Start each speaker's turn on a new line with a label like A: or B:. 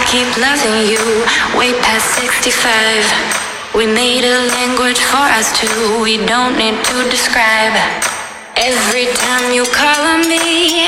A: keep loving you way past 65. We made a language for us two, we don't need to describe. Every time you call on me,